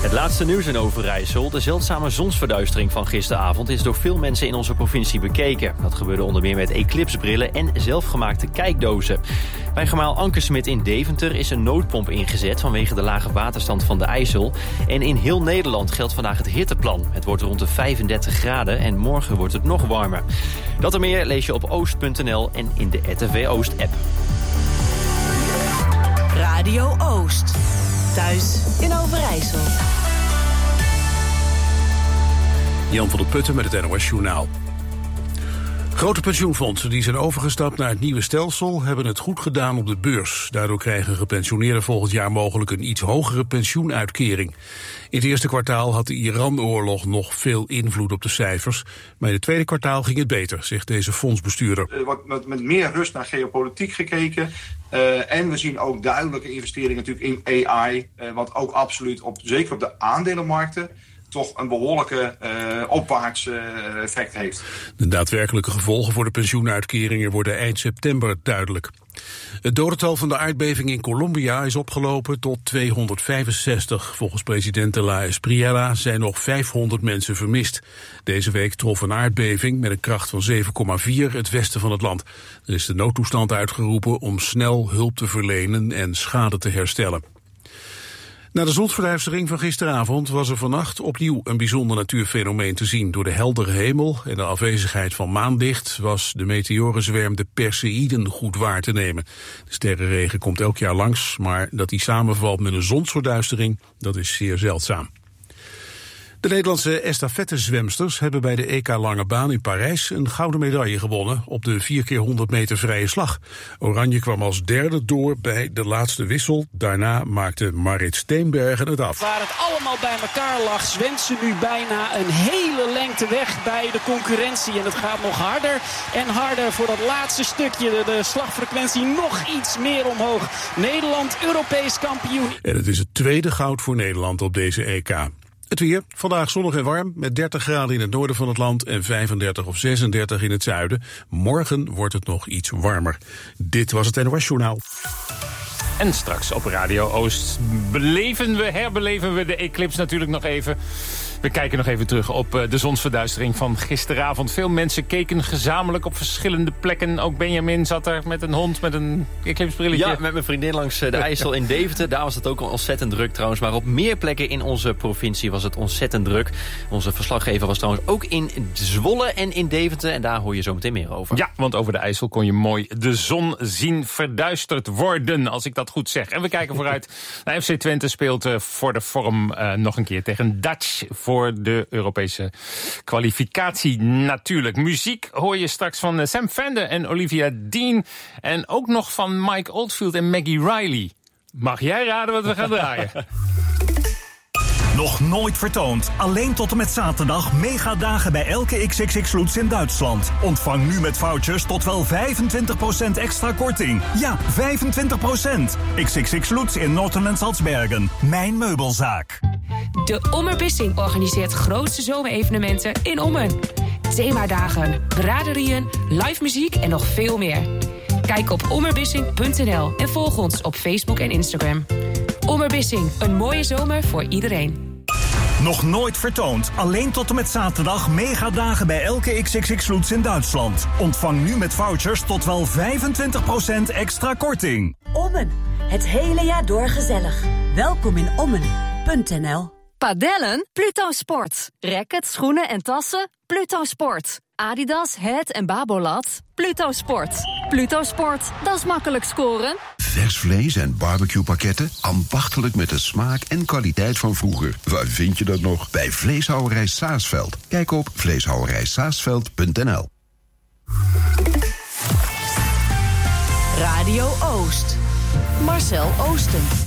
Het laatste nieuws in Overijssel. De zeldzame zonsverduistering van gisteravond is door veel mensen in onze provincie bekeken. Dat gebeurde onder meer met eclipsbrillen en zelfgemaakte kijkdozen. Bij gemaal Ankersmit in Deventer is een noodpomp ingezet vanwege de lage waterstand van de IJssel. En in heel Nederland geldt vandaag het hitteplan. Het wordt rond de 35 graden en morgen wordt het nog warmer. Dat en meer lees je op oost.nl en in de RTV Oost-app. Radio Oost. Thuis in Overijssel. Jan van der Putten met het NOS Journaal. Grote pensioenfondsen die zijn overgestapt naar het nieuwe stelsel hebben het goed gedaan op de beurs. Daardoor krijgen gepensioneerden volgend jaar mogelijk een iets hogere pensioenuitkering. In het eerste kwartaal had de Iran-oorlog nog veel invloed op de cijfers. Maar in het tweede kwartaal ging het beter, zegt deze fondsbestuurder. Er wordt met meer rust naar geopolitiek gekeken. En we zien ook duidelijke investeringen natuurlijk in AI. Wat ook absoluut, zeker op de aandelenmarkten, toch een behoorlijke opwaarts effect heeft. De daadwerkelijke gevolgen voor de pensioenuitkeringen worden eind september duidelijk. Het dodental van de aardbeving in Colombia is opgelopen tot 265. Volgens president de la Espriella zijn nog 500 mensen vermist. Deze week trof een aardbeving met een kracht van 7,4 het westen van het land. Er is de noodtoestand uitgeroepen om snel hulp te verlenen en schade te herstellen. Na de zonsverduistering van gisteravond was er vannacht opnieuw een bijzonder natuurfenomeen te zien. Door de heldere hemel en de afwezigheid van maanlicht was de meteorenzwerm de Perseïden goed waar te nemen. De sterrenregen komt elk jaar langs, maar dat die samenvalt met een zonsverduistering, dat is zeer zeldzaam. De Nederlandse estafettezwemsters hebben bij de EK Lange Baan in Parijs een gouden medaille gewonnen op de 4x100 meter vrije slag. Oranje kwam als derde door bij de laatste wissel. Daarna maakte Marit Steenbergen het af. Waar het allemaal bij elkaar lag, zwemt ze nu bijna een hele lengte weg bij de concurrentie. En het gaat nog harder en harder voor dat laatste stukje. De slagfrequentie nog iets meer omhoog. Nederland Europees kampioen. En het is het tweede goud voor Nederland op deze EK. Het weer, vandaag zonnig en warm, met 30 graden in het noorden van het land en 35 of 36 in het zuiden. Morgen wordt het nog iets warmer. Dit was het NOS Journaal. En straks op Radio Oost herbeleven we de eclipse natuurlijk nog even. We kijken nog even terug op de zonsverduistering van gisteravond. Veel mensen keken gezamenlijk op verschillende plekken. Ook Benjamin zat er met een hond, met een eclipsbrilletje. Ja, met mijn vriendin langs de IJssel in Deventer. Daar was het ook ontzettend druk trouwens. Maar op meer plekken in onze provincie was het ontzettend druk. Onze verslaggever was trouwens ook in Zwolle en in Deventer. En daar hoor je zo meteen meer over. Ja, want over de IJssel kon je mooi de zon zien verduisterd worden, als ik dat goed zeg. En we kijken vooruit. FC Twente speelt voor de vorm nog een keer tegen Dutch voor de Europese kwalificatie natuurlijk. Muziek hoor je straks van Sam Fender en Olivia Dean. En ook nog van Mike Oldfield en Maggie Riley. Mag jij raden wat we gaan draaien? Nog nooit vertoond. Alleen tot en met zaterdag megadagen bij elke XXX Lutz in Duitsland. Ontvang nu met vouchers tot wel 25% extra korting. Ja, 25%. XXX Lutz in Noord- en Salzbergen. Mijn meubelzaak. De Ommerbissing organiseert grootste zomerevenementen in Ommen. Themadagen, braderieën, live muziek en nog veel meer. Kijk op ommerbissing.nl en volg ons op Facebook en Instagram. Ommerbissing, een mooie zomer voor iedereen. Nog nooit vertoond. Alleen tot en met zaterdag megadagen bij elke XXX Lutz in Duitsland. Ontvang nu met vouchers tot wel 25% extra korting. Ommen, het hele jaar door gezellig. Welkom in Ommen.nl. Padellen? Pluto Sport. Rackets, schoenen en tassen? Pluto Sport. Adidas, Het en Babolat? Pluto Sport. Pluto Sport, dat is makkelijk scoren. Vers vlees en barbecuepakketten, ambachtelijk met de smaak en kwaliteit van vroeger. Waar vind je dat nog? Bij Vleeshouwerij Saasveld. Kijk op vleeshouwerijsaasveld.nl. Radio Oost. Marcel Oosten.